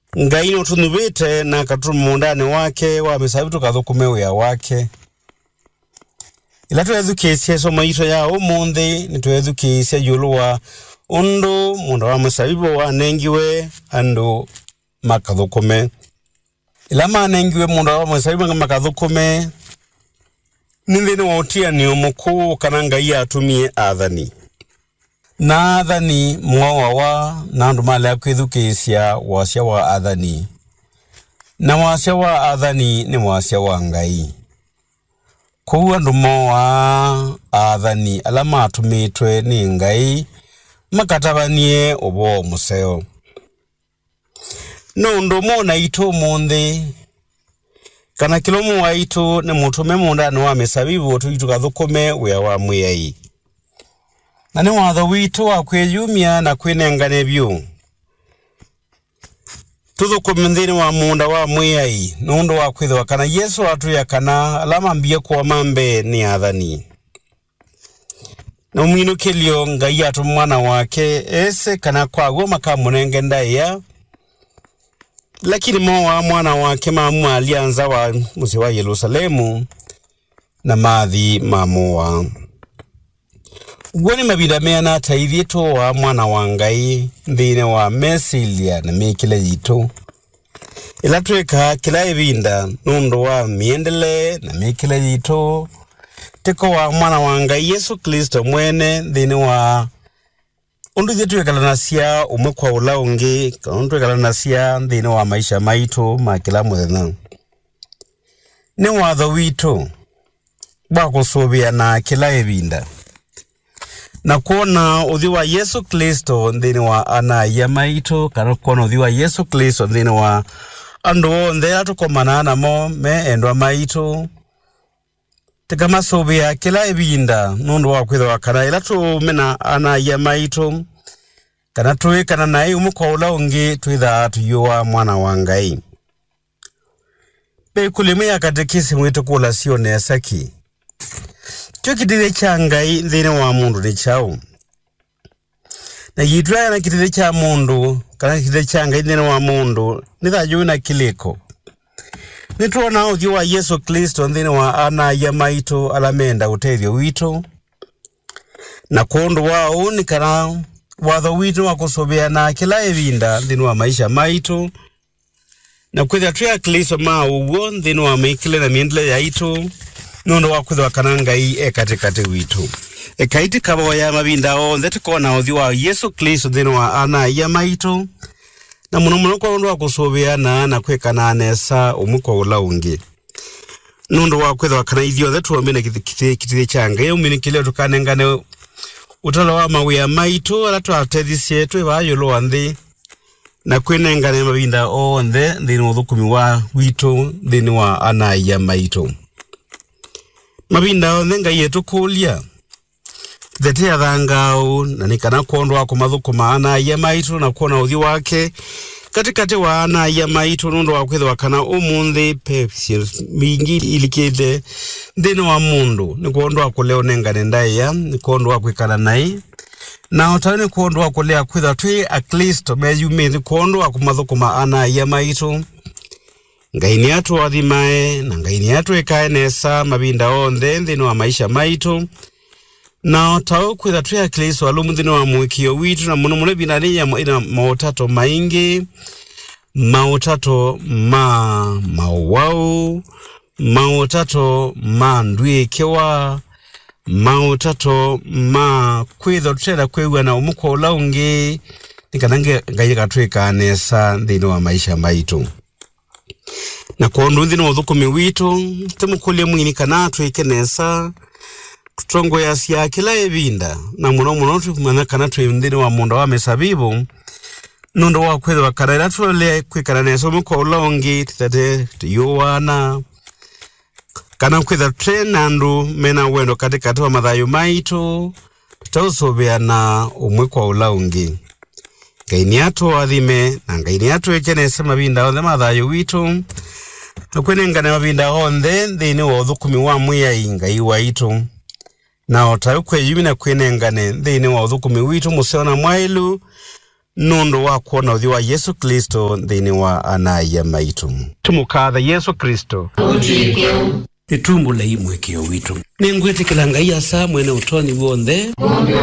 Ngai no tunubite na katumu ndani wake wa misabibu tukathukume wia wake. Ila tuwethukisye so maisha ya umundi ni tuwethukisye yuluwa undu munda wa misabibu wa nengiwe andu makathukume. Ila manengiwe munda wa misabibu makathukume nindini wa utia ni umuku kana Ngai atumie athani. Na athani mwawa wa na andu male akwithukisya wasya wa athani. Na wasya wa athani ni wasya wa Ngai. Kou andu mwa athani ala matumitwe ni Ngai makatabanie ubo museo. Nundu mona itu munthi kana kilomu wa itu ni mutume mundani wa misabibu tukathukume wia wa mwiai. Na ni watho witu wa kwiyumia na kwinengane byu. Tuthukume nthini wa munda wa mwiai nundu wa kwithwa kana Yesu atuya kana alama mbia kwa mambe ni athani. Na umwinukilio Ngai atu mwana wake ese kana kwaguo makamunenge ndaiya. Lakini moa mwana wake mamu alianza wa musi wa Yerusalemu na mathi mamoa. Gwani mabida meana taithieto wa mwana wa Ngai nthine wa mesilia na mikile yitu. Ila tuweka kila ibinda nundu wa miendele na mikile yitu. Teko wa mwana wa Ngai Yesu Kristo mwene nthine wa undu yetu yekalanasia umwe kwa ulaungi undu yekalanasia nthine wa maisha maitu ma kila muthenya. Ni watho witu wa kusubia na kila ibinda. Na kuona uthi wa Yesu Kristo nthini wa anaiya maitu kana kuona uthi wa Yesu Kristo nthini wa andu onthe atukomana namo me endwa maitu tikamasubia kila ibinda nundu wa kwithwa kana ila tumena anaiya maitu kana tuikana nai umukwa ula ungi twitha tuyua mwana wa Ngai. Pe kulimia katekisi mwitu kula sio nesaki. Kyo kitile cha Ngai nthini wa mundu ni chao. Na yitwaya na kitile cha mundu kana kitile cha Ngai nthini wa mundu nithayu na kiliko. Nituona uthi wa Yesu Kristo nthini wa anaiya maitu alamenda utethio witu. Na kundu wao ni kana watho witu wa kusubia na kila ibinda nthini wa maisha maitu. Na kwithia tuya Kristo uguo nthini wa mikile na miendele ya itu. Nundu wa kwithwa kana Ngai katikati witu. Kaiti kabo ya mabinda onthe tukona uthi wa Yesu Kristo nthini wa anaiya maitu. Na muno kwa undu wa kusubia na kwikana nesa umukwa ula ungi. Nundu wa kwithwa kana ithiothe tuomene kitithie cha Ngai uminikile tukanengane utalo wa mawia maitu ala twatethisia twiva yulu nthi na kwinengane mabinda onthe nthini wa uthukumi wa witu nthini wa anaiya maitu. Mabinda onthe Ngai etukulia thetia thangau na nikana kuondu wa kumathukuma anaiya maitu na kuona uthi wake katikati wa anaiya maitu nundu wa kwithwa kana umunthi pepsi mingi ilikite nthini wa mundu ni kuondu wa kuleo nengane ndaiya ni kuondu wa kwikana nai na otani kuondu wa kulea kwithwa twi a Kristo meyumithi kuondu wa kumathukuma anaiya maitu. Ngai ni atu athimae na Ngai ni atu ikae nesa mabinda onthe nthini wa maisha maitu. Na otau kwitha tuya Kristo alumu nthini wa mwikio witu na muno mune binaniya ina mautato maingi. Mautato ma mauwau, mautato ma ndwikewa, mautato ma kwitha tutenda kwewa na umukwa ula ungi. Nikanange Ngai katwika nesa nthini wa maisha maitu. Na kuondu nthini wa uthukumi witu timukulie mwini kana twike nesa tutongo ya siya kila ibinda na muno tukumana kana twi nthini wa munda wa misabibu nundu wa kwithwa kana ila twile kwikana nesa umukwa ula ungi tithate tuyuwana kana kwitha trena andu mena wendo katikati wa mathayu maitu tutausubia na umwe kwa ula ungi. Ngai ni atu athime na Ngai ni atu ekenesa mabinda onthe mathayu witu na kwenengane mabinda onthe nthini wa uthukumi wa mwiai Ngai waitu. Na otau kweyumi na kwenengane nthini wa uthukumi witu museo na mwailu nundu wa kuona uthi wa Yesu Kristo nthini wa anaya maitu. Tumukatha Yesu Kristo nitumbula imwe kio witu. Ningwitikila Ngai asa mwene utoni wonthe